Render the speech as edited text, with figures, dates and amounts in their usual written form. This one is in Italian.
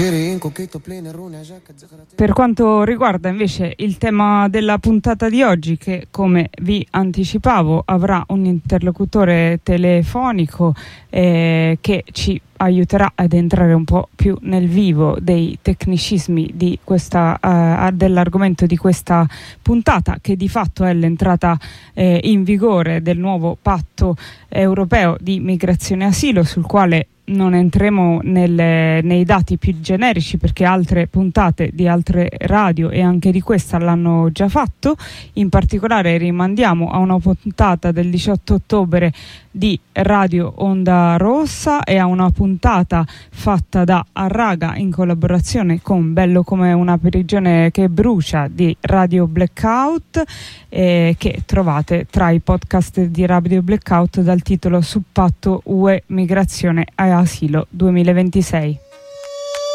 Per quanto riguarda invece il tema della puntata di oggi, che come vi anticipavo avrà un interlocutore telefonico che ci aiuterà ad entrare un po' più nel vivo dei tecnicismi di dell'argomento di questa puntata, che di fatto è l'entrata in vigore del nuovo patto europeo di migrazione e asilo, sul quale non entreremo nei dati più generici, perché altre puntate di altre radio e anche di questa l'hanno già fatto. In particolare rimandiamo a una puntata del 18 ottobre di Radio Onda Rossa e a una puntata fatta da Arraga in collaborazione con Bello come una prigione che brucia di Radio Blackout, che trovate tra i podcast di Radio Blackout dal titolo Sul patto UE Migrazione e Asilo 2026.